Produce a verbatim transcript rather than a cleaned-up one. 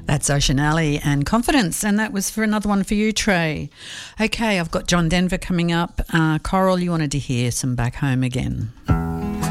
That's Ocean Alley and Confidence, and that was for another one for you, Trey. Okay, I've got John Denver coming up. Uh, Coral, you wanted to hear some Back Home Again.